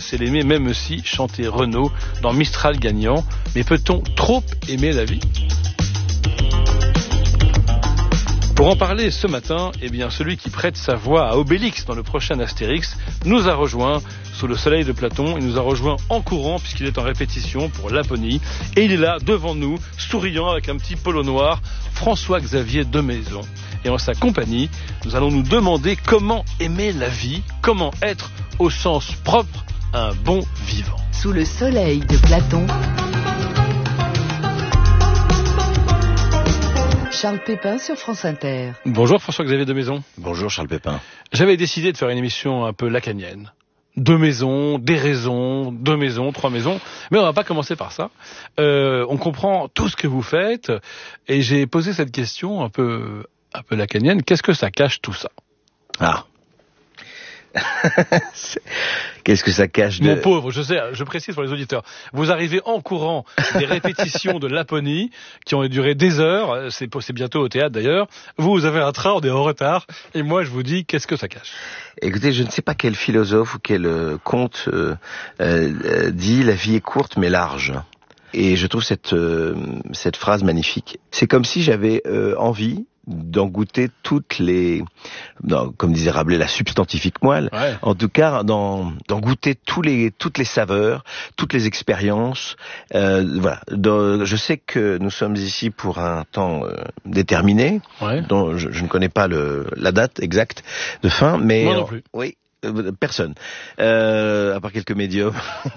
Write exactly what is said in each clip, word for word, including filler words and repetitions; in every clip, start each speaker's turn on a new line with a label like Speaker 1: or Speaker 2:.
Speaker 1: c'est l'aimer même si, chantait Renaud dans Mistral gagnant. Mais peut-on trop aimer la vie ? Pour en parler ce matin, eh bien, celui qui prête sa voix à Obélix dans le prochain Astérix nous a rejoint sous le soleil de Platon. Il nous a rejoint en courant puisqu'il est en répétition pour Laponie. Et il est là, devant nous, souriant avec un petit polo noir, François-Xavier Demaison. Et en sa compagnie, nous allons nous demander comment aimer la vie, comment être, au sens propre, un bon vivant.
Speaker 2: Sous le soleil de Platon, Charles Pépin sur France Inter.
Speaker 1: Bonjour François-Xavier Demaison.
Speaker 3: Bonjour Charles Pépin.
Speaker 1: J'avais décidé de faire une émission un peu lacanienne. Deux maisons, des raisons, deux maisons, trois maisons. Mais on va pas commencer par ça. Euh, on comprend tout ce que vous faites. Et j'ai posé cette question un peu, un peu lacanienne. Qu'est-ce que ça cache tout ça ?
Speaker 3: Ah. Qu'est-ce que ça cache de...
Speaker 1: Mon pauvre, je sais, je précise pour les auditeurs. Vous arrivez en courant des répétitions de Laponie qui ont duré des heures. C'est, c'est bientôt au théâtre d'ailleurs. Vous, vous avez un train, on est en retard. Et moi, je vous dis, qu'est-ce que ça cache ?
Speaker 3: Écoutez, je ne sais pas quel philosophe ou quel euh, conte euh, euh, dit « la vie est courte mais large ». Et je trouve cette, euh, cette phrase magnifique. C'est comme si j'avais euh, envie d'en goûter toutes les, non, comme disait Rabelais, la substantifique moelle.
Speaker 1: Ouais.
Speaker 3: En tout cas, d'en, d'en goûter tous les, toutes les saveurs, toutes les expériences. Euh, voilà. Dans, je sais que nous sommes ici pour un temps euh, déterminé,
Speaker 1: ouais.
Speaker 3: dont je, je ne connais pas le, la date exacte de fin, mais
Speaker 1: moi non plus.
Speaker 3: Euh, oui. Personne, euh, à part quelques médiums.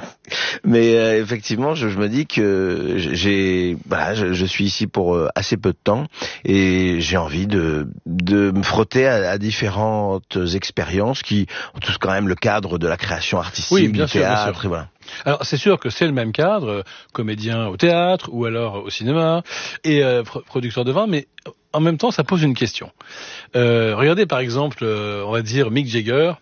Speaker 3: Mais euh, effectivement, je, je me dis que j'ai, voilà, je, je suis ici pour euh, assez peu de temps et j'ai envie de de me frotter à, à différentes expériences qui ont tous quand même le cadre de la création artistique,
Speaker 1: oui, bien
Speaker 3: du
Speaker 1: sûr,
Speaker 3: théâtre.
Speaker 1: bien sûr.
Speaker 3: Et voilà.
Speaker 1: Alors c'est sûr que c'est le même cadre, euh, comédien au théâtre ou alors au cinéma et euh, pro- producteur de vin, mais en même temps ça pose une question. Euh, regardez par exemple, euh, on va dire Mick Jagger,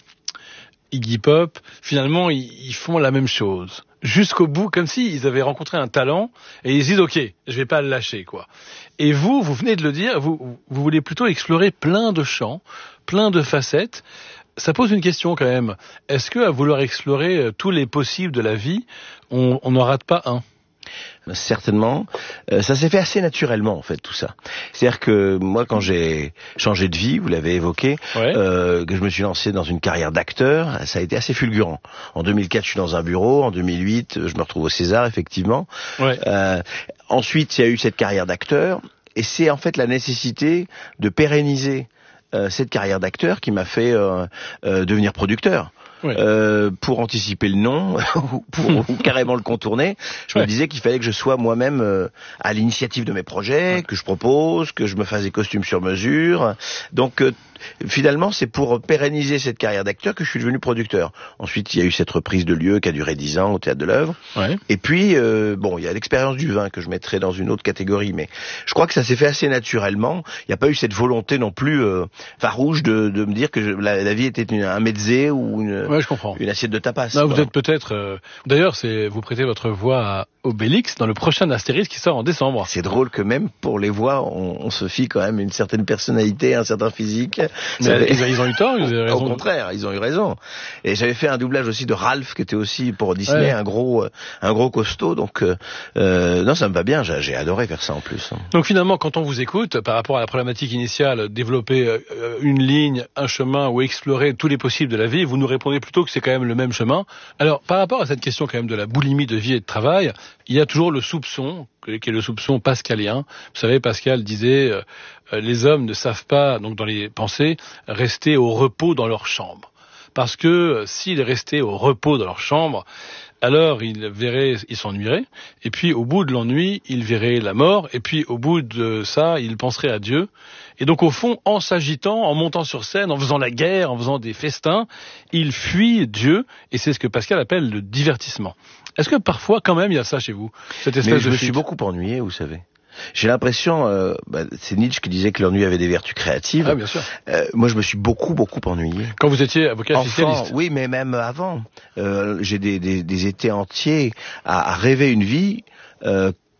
Speaker 1: Iggy Pop, finalement ils, ils font la même chose jusqu'au bout, comme s'ils avaient rencontré un talent et ils se disent ok, je vais pas le lâcher quoi. Et vous, vous venez de le dire, vous, vous voulez plutôt explorer plein de champs, plein de facettes. Ça pose une question quand même. Est-ce que à vouloir explorer tous les possibles de la vie, on n'en rate pas un ?
Speaker 3: Certainement. Euh, ça s'est fait assez naturellement, en fait, tout ça. C'est-à-dire que moi, quand j'ai changé de vie, vous l'avez évoqué,
Speaker 1: ouais.
Speaker 3: euh, que je me suis lancé dans une carrière d'acteur, ça a été assez fulgurant. En deux mille quatre, je suis dans un bureau. En deux mille huit, je me retrouve au César, effectivement.
Speaker 1: Ouais.
Speaker 3: Euh, ensuite, il y a eu cette carrière d'acteur. Et c'est en fait la nécessité de pérenniser euh, cette carrière d'acteur qui m'a fait euh, euh, devenir producteur.
Speaker 1: Oui.
Speaker 3: Euh, pour anticiper le nom ou pour ou carrément le contourner, je me ouais. disais qu'il fallait que je sois moi-même euh, à l'initiative de mes projets, ouais. que je propose, que je me fasse des costumes sur mesure. Donc euh, finalement, c'est pour pérenniser cette carrière d'acteur que je suis devenu producteur. Ensuite, il y a eu cette reprise de lieu qui a duré dix ans au Théâtre de l'Œuvre.
Speaker 1: Ouais.
Speaker 3: Et puis, euh, bon, il y a l'expérience du vin que je mettrais dans une autre catégorie, mais je crois que ça s'est fait assez naturellement. Il n'y a pas eu cette volonté non plus euh, farouche de, de me dire que je, la, la vie était une, un mezzé ou une,
Speaker 1: ouais, je comprends.
Speaker 3: une assiette de tapas.
Speaker 1: Non, vous êtes peut-être... Euh... D'ailleurs, c'est vous prêtez votre voix à Obélix dans le prochain Astérix qui sort en décembre.
Speaker 3: C'est drôle que même pour les voix, on, on se fie quand même une certaine personnalité, un certain physique.
Speaker 1: Mais avait... ils, ils ont eu tort, ils ont raison.
Speaker 3: Au contraire, ils ont eu raison. Et j'avais fait un doublage aussi de Ralph, qui était aussi pour Disney ouais. un gros, un gros costaud. Donc euh, non, ça me va bien. J'ai, j'ai adoré faire ça en plus.
Speaker 1: Donc finalement, quand on vous écoute, par rapport à la problématique initiale, développer euh, une ligne, un chemin ou explorer tous les possibles de la vie, vous nous répondez plutôt que c'est quand même le même chemin. Alors, par rapport à cette question quand même de la boulimie de vie et de travail, il y a toujours le soupçon, qui est le soupçon pascalien. Vous savez, Pascal disait, euh, les hommes ne savent pas, donc dans les pensées, rester au repos dans leur chambre. Parce que euh, s'ils restaient au repos dans leur chambre, alors ils verraient, ils s'ennuieraient, et puis au bout de l'ennui, ils verraient la mort, et puis au bout de ça, ils penseraient à Dieu. Et donc au fond, en s'agitant, en montant sur scène, en faisant la guerre, en faisant des festins, ils fuient Dieu, et c'est ce que Pascal appelle le divertissement. Est-ce que parfois, quand même, il y a ça chez vous, cette espèce
Speaker 3: Mais je
Speaker 1: de
Speaker 3: me
Speaker 1: fuite.
Speaker 3: suis beaucoup ennuyé, vous savez. J'ai l'impression, euh, bah, c'est Nietzsche qui disait que l'ennui avait des vertus créatives.
Speaker 1: Ah, bien sûr.
Speaker 3: Euh, moi, je me suis beaucoup, beaucoup ennuyé.
Speaker 1: Quand vous étiez avocat fiscaliste.
Speaker 3: Oui, mais même avant. Euh, j'ai des, des, des étés entiers à, à rêver une vie euh,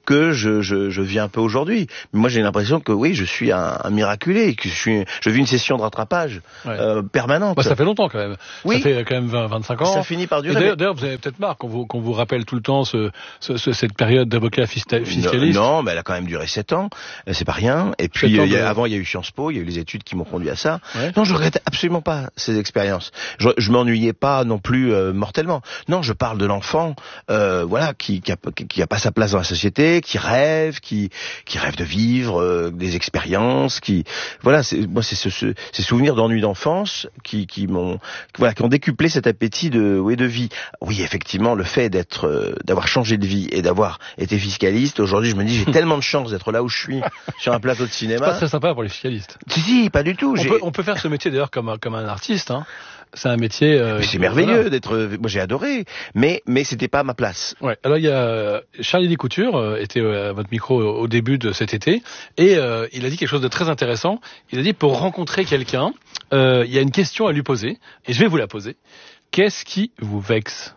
Speaker 3: que je, je, je vis un peu aujourd'hui. Mais moi, j'ai l'impression que oui, je suis un, un miraculé, que je suis, je vis une session de rattrapage ouais. euh, permanente.
Speaker 1: Bah, ça fait longtemps quand même.
Speaker 3: Oui.
Speaker 1: Ça fait quand même vingt, vingt-cinq ans.
Speaker 3: Ça finit par durer.
Speaker 1: D'ailleurs, d'ailleurs, vous avez peut-être marre qu'on vous, qu'on vous rappelle tout le temps ce, ce, ce, cette période d'avocat fiscaliste.
Speaker 3: Non, non, mais elle a quand même duré sept ans. C'est pas rien. Et puis, il y a, de... avant, il y a eu Sciences Po, il y a eu les études qui m'ont conduit à ça. Ouais. Non, je regrette absolument pas ces expériences. Je, je m'ennuyais pas non plus euh, mortellement. Non, je parle de l'enfant, euh, voilà, qui, qui a, qui a pas sa place dans la société, qui rêve, qui, qui rêve de vivre euh, des expériences, qui, voilà, c'est, moi, c'est ce, ce, ces souvenirs d'ennui d'enfance qui, qui m'ont, voilà, qui ont décuplé cet appétit de, oui, de vie. Oui, effectivement, le fait d'être, euh, d'avoir changé de vie et d'avoir été fiscaliste, aujourd'hui, je me dis, j'ai tellement de chance d'être là où je suis, sur un plateau de cinéma.
Speaker 1: C'est pas très sympa pour les fiscalistes.
Speaker 3: Si, si, pas du tout.
Speaker 1: On, peut, on peut faire ce métier d'ailleurs comme, comme un artiste, hein. C'est un métier. Euh,
Speaker 3: c'est merveilleux voilà. d'être. Moi, j'ai adoré, mais mais c'était pas ma place.
Speaker 1: Ouais. Alors il y a Charlie Descoutures euh, était à votre micro au début de cet été et euh, il a dit quelque chose de très intéressant. Il a dit pour rencontrer quelqu'un, euh, il y a une question à lui poser et je vais vous la poser. Qu'est-ce qui vous vexe?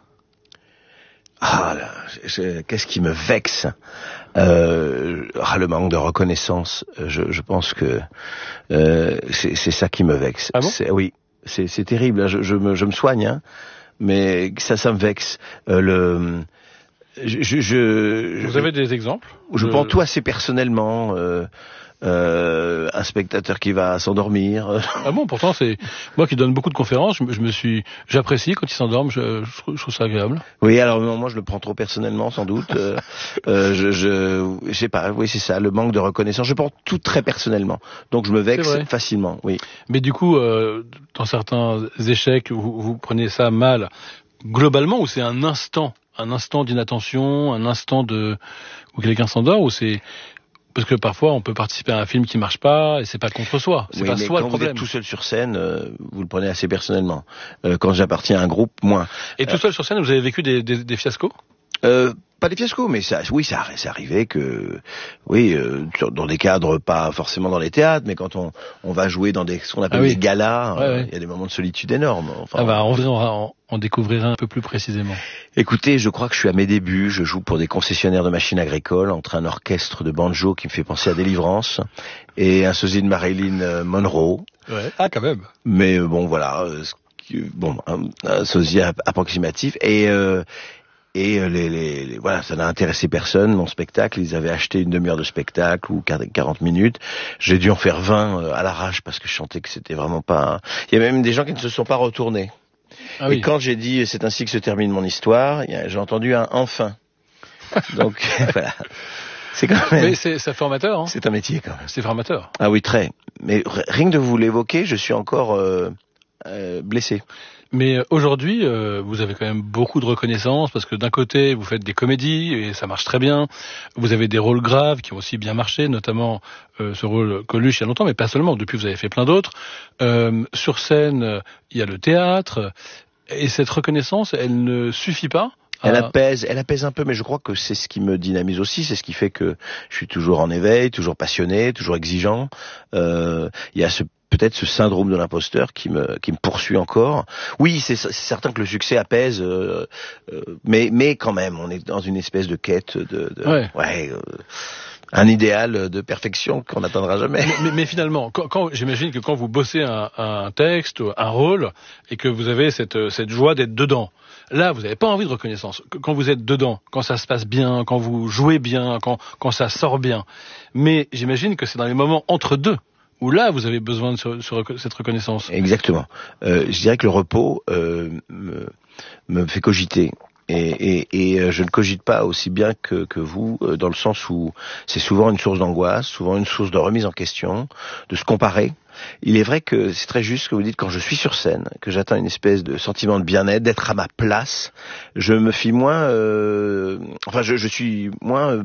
Speaker 3: Ah, là, je, qu'est-ce qui me vexe? Euh, ah, le manque de reconnaissance. Je, je pense que euh, c'est, c'est ça qui me vexe.
Speaker 1: Ah bon?
Speaker 3: C'est, oui. C'est, c'est terrible, je, je, me, je me soigne, hein, mais ça, ça me vexe. Euh, le, je, je, je,
Speaker 1: Vous avez des exemples?
Speaker 3: Je prends tout assez personnellement. Euh, euh, un spectateur qui va s'endormir.
Speaker 1: Ah bon, pourtant c'est moi qui donne beaucoup de conférences. Je, je me suis, j'apprécie quand ils s'endorment. Je, je, trouve, je trouve ça agréable.
Speaker 3: Oui, alors non, moi je le prends trop personnellement, sans doute. euh, euh, je, je, je sais pas. Oui, c'est ça, le manque de reconnaissance. Je prends tout très personnellement, donc je me vexe facilement. Oui.
Speaker 1: Mais du coup, euh, dans certains échecs, vous, vous prenez ça mal globalement, ou c'est un instant, un instant d'inattention, un instant de où quelqu'un s'endort, ou c'est parce que parfois on peut participer à un film qui marche pas et c'est pas contre soi, c'est
Speaker 3: oui,
Speaker 1: pas
Speaker 3: mais
Speaker 1: soi
Speaker 3: quand
Speaker 1: le problème.
Speaker 3: Vous êtes tout seul sur scène, euh, vous le prenez assez personnellement. Euh, quand j'appartiens à un groupe, moins.
Speaker 1: Et tout seul sur scène, vous avez vécu des, des, des fiascos?
Speaker 3: Euh, pas des fiascos, mais ça, oui, ça, c'est arrivé que, oui, euh, dans des cadres, pas forcément dans les théâtres, mais quand on, on va jouer dans des, ce qu'on appelle ah oui. des galas, il ouais, euh, ouais. y a des moments de solitude énormes. Enfin,
Speaker 1: ah bah, on, on, on découvrira un peu plus précisément.
Speaker 3: Écoutez, je crois que je suis à mes débuts. Je joue pour des concessionnaires de machines agricoles entre un orchestre de banjo qui me fait penser à Délivrance et un sosie de Marilyn Monroe.
Speaker 1: Ouais. Ah, quand même.
Speaker 3: Mais bon, voilà, euh, bon, un, un sosie approximatif et. Euh, Et les, les, les, voilà, ça n'a intéressé personne, mon spectacle. Ils avaient acheté une demi-heure de spectacle ou quarante minutes. J'ai dû en faire vingt à l'arrache parce que je sentais que c'était vraiment pas... Il y a même des gens qui ne se sont pas retournés. Ah oui. Et quand j'ai dit « c'est ainsi que se termine mon histoire », j'ai entendu un « enfin ». Donc voilà. C'est quand même...
Speaker 1: Mais c'est, c'est formateur, hein.
Speaker 3: C'est un métier quand même.
Speaker 1: C'est formateur.
Speaker 3: Ah oui, très. Mais rien que de vous l'évoquer, je suis encore euh, euh, blessé.
Speaker 1: Mais aujourd'hui, euh, vous avez quand même beaucoup de reconnaissance parce que d'un côté, vous faites des comédies et ça marche très bien. Vous avez des rôles graves qui ont aussi bien marché, notamment euh, ce rôle Coluche il y a longtemps, mais pas seulement. Depuis, vous avez fait plein d'autres. Euh, sur scène, il y a le théâtre. Et cette reconnaissance, elle ne suffit pas.
Speaker 3: Elle apaise, elle apaise un peu, mais je crois que c'est ce qui me dynamise aussi, c'est ce qui fait que je suis toujours en éveil, toujours passionné, toujours exigeant. Euh, il y a ce peut-être ce syndrome de l'imposteur qui me qui me poursuit encore. Oui, c'est, c'est certain que le succès apaise, euh, euh, mais mais quand même, on est dans une espèce de quête de, de ouais, ouais euh, un idéal de perfection qu'on n'atteindra jamais.
Speaker 1: Mais, mais, mais finalement, quand, quand j'imagine que quand vous bossez un, un texte, un rôle, et que vous avez cette cette joie d'être dedans, là, vous n'avez pas envie de reconnaissance. Quand vous êtes dedans, quand ça se passe bien, quand vous jouez bien, quand quand ça sort bien. Mais j'imagine que c'est dans les moments entre deux où là, vous avez besoin de ce, ce, cette reconnaissance.
Speaker 3: Exactement. Euh, je dirais que le repos euh, me, me fait cogiter. Et, et, et je ne cogite pas aussi bien que, que vous, dans le sens où c'est souvent une source d'angoisse, souvent une source de remise en question, de se comparer. Il est vrai que c'est très juste ce que vous dites, quand je suis sur scène, que j'atteins une espèce de sentiment de bien-être, d'être à ma place, je me fie moins, euh, enfin je, je suis moins euh,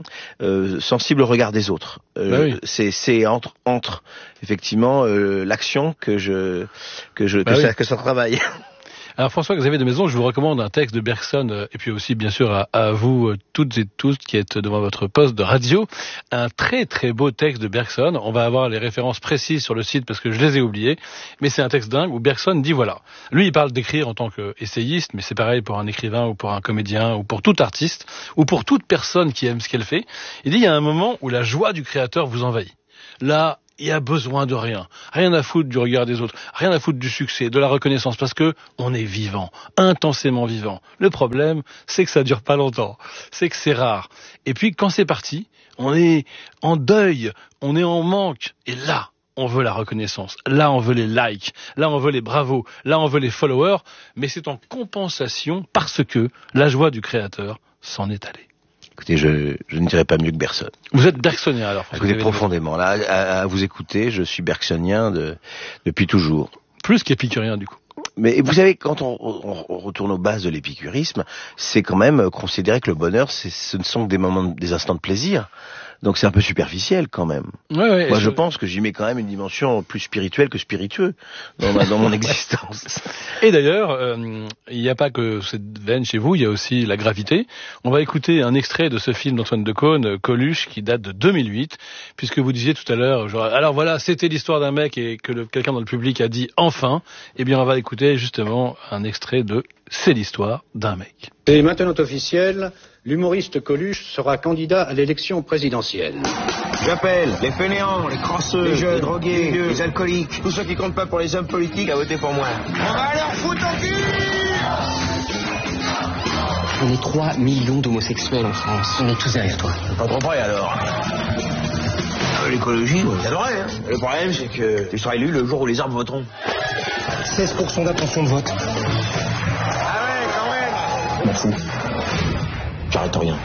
Speaker 3: euh, sensible au regard des autres. Euh, bah oui. C'est, c'est entre, entre effectivement euh, l'action que je que je bah que, oui. ça, que ça travaille.
Speaker 1: Alors François-Xavier de Maison, je vous recommande un texte de Bergson, euh, et puis aussi bien sûr à, à vous euh, toutes et tous qui êtes devant votre poste de radio, un très très beau texte de Bergson. On va avoir les références précises sur le site parce que je les ai oubliées, mais c'est un texte dingue où Bergson dit voilà. Lui il parle d'écrire en tant qu'essayiste, mais c'est pareil pour un écrivain ou pour un comédien ou pour tout artiste ou pour toute personne qui aime ce qu'elle fait. Il dit il y a un moment où la joie du créateur vous envahit. Là, il y a besoin de rien. Rien à foutre du regard des autres. Rien à foutre du succès, de la reconnaissance. Parce que on est vivant. Intensément vivant. Le problème, c'est que ça dure pas longtemps. C'est que c'est rare. Et puis, quand c'est parti, on est en deuil. On est en manque. Et là, on veut la reconnaissance. Là, on veut les likes. Là, on veut les bravos. Là, on veut les followers. Mais c'est en compensation parce que la joie du créateur s'en est allée.
Speaker 3: Écoutez, je, je ne dirais pas mieux que Bergson.
Speaker 1: Vous êtes bergsonien alors.
Speaker 3: Écoutez, profondément. Là, à, à vous écouter, je suis bergsonien de, depuis toujours.
Speaker 1: Plus qu'épicurien du coup.
Speaker 3: Mais vous savez, quand on, on, on retourne aux bases de l'épicurisme, c'est quand même considérer que le bonheur, c'est, ce ne sont que des moments, des instants de plaisir. Donc c'est un peu superficiel quand même.
Speaker 1: Ouais, ouais,
Speaker 3: Moi
Speaker 1: je...
Speaker 3: je pense que j'y mets quand même une dimension plus spirituelle que spiritueux dans, ma, dans mon existence.
Speaker 1: Et d'ailleurs, euh, il n'y a pas que cette veine chez vous, il y a aussi la gravité. On va écouter un extrait de ce film d'Antoine Decaune, Coluche, qui date de deux mille huit, puisque vous disiez tout à l'heure, genre, alors voilà, c'était l'histoire d'un mec et que le, quelqu'un dans le public a dit enfin. Eh bien on va écouter justement un extrait de C'est l'histoire d'un mec.
Speaker 4: C'est maintenant officiel. L'humoriste Coluche sera candidat à l'élection présidentielle.
Speaker 5: J'appelle les fainéants, les crasseux,
Speaker 4: les jeunes,
Speaker 5: les drogués,
Speaker 4: les vieux,
Speaker 5: les alcooliques, tous ceux qui comptent pas pour les hommes politiques à voter pour moi. On va leur foutre en cul!
Speaker 6: On est trois millions d'homosexuels en France. On est tous derrière toi.
Speaker 5: Pas trop près alors. Euh, L'écologie, moi, j'adorerais. Hein. Le problème, c'est que tu seras élu le jour où les arbres voteront.
Speaker 6: seize pour cent d'attention de vote.
Speaker 5: Ah ouais, quand même.
Speaker 6: Je m'en fous. J'arrête rien.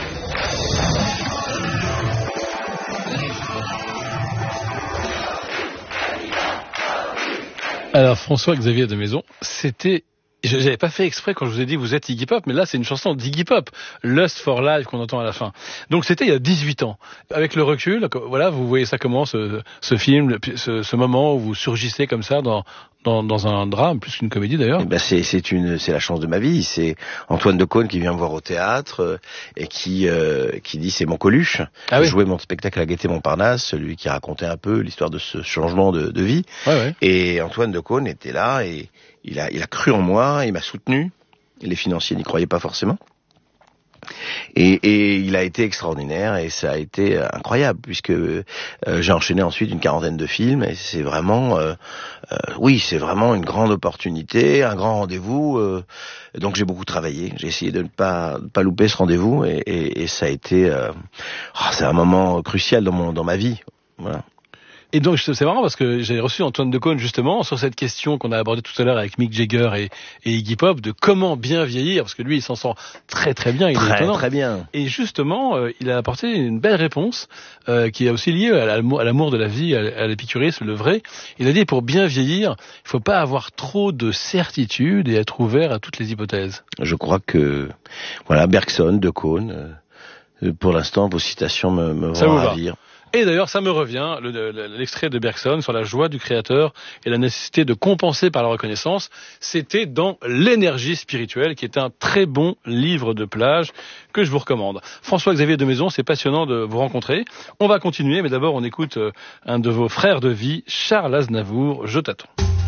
Speaker 1: Alors François-Xavier de Maison, c'était... J'avais pas fait exprès quand je vous ai dit vous êtes Iggy Pop, mais là c'est une chanson d'Iggy Pop, Lust for Life qu'on entend à la fin. Donc c'était il y a dix-huit ans. Avec le recul, voilà, vous voyez ça comment, ce, ce film, ce, ce moment où vous surgissez comme ça dans, dans, dans un drame, plus qu'une comédie d'ailleurs.
Speaker 3: Eh ben c'est, c'est une, c'est la chance de ma vie. C'est Antoine Decaune qui vient me voir au théâtre euh, et qui, euh, qui dit c'est mon Coluche.
Speaker 1: Ah oui.
Speaker 3: Je jouais mon spectacle à Gaîté Montparnasse, celui qui racontait un peu l'histoire de ce changement de, de vie.
Speaker 1: Ouais, ouais.
Speaker 3: Et Antoine Decaune était là et il a, il a cru en moi, il m'a soutenu. Les financiers n'y croyaient pas forcément. Et, et il a été extraordinaire et ça a été incroyable puisque euh, j'ai enchaîné ensuite une quarantaine de films et c'est vraiment, euh, euh, oui, c'est vraiment une grande opportunité, un grand rendez-vous. Euh, donc j'ai beaucoup travaillé, j'ai essayé de ne pas, de pas louper ce rendez-vous et, et, et ça a été, euh, oh, c'est un moment crucial dans mon, dans ma vie. Voilà.
Speaker 1: Et donc c'est marrant parce que j'ai reçu Antoine Decaune justement sur cette question qu'on a abordée tout à l'heure avec Mick Jagger et, et Iggy Pop de comment bien vieillir parce que lui il s'en sort très très bien, il
Speaker 3: très,
Speaker 1: est étonnant.
Speaker 3: Très bien.
Speaker 1: Et justement euh, il a apporté une belle réponse euh, qui est aussi liée à l'amour, à l'amour de la vie, à, à l'épicurisme, le vrai. Il a dit pour bien vieillir, il faut pas avoir trop de certitudes et être ouvert à toutes les hypothèses.
Speaker 3: Je crois que voilà Bergson, Decaune, euh, pour l'instant vos citations me, me vont ravir.
Speaker 1: Et d'ailleurs, ça me revient, le, le, l'extrait de Bergson sur la joie du créateur et la nécessité de compenser par la reconnaissance. C'était dans L'énergie spirituelle, qui est un très bon livre de plage que je vous recommande. François-Xavier de Maison, c'est passionnant de vous rencontrer. On va continuer, mais d'abord, on écoute un de vos frères de vie, Charles Aznavour, Je t'attends.